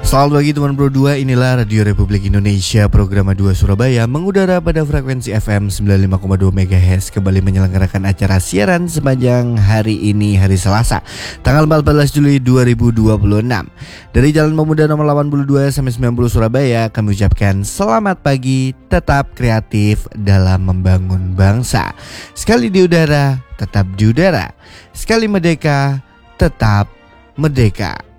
Selamat pagi teman Pro 2, inilah Radio Republik Indonesia Program 2 Surabaya mengudara pada frekuensi FM 95,2 MHz kembali menyelenggarakan acara siaran sepanjang hari ini, hari Selasa tanggal 14 Juli 2026. Dari Jalan Pemuda nomor 82 sampai 90 Surabaya, kami ucapkan selamat pagi, tetap kreatif dalam membangun bangsa. Sekali di udara, tetap di udara. Sekali merdeka, tetap merdeka.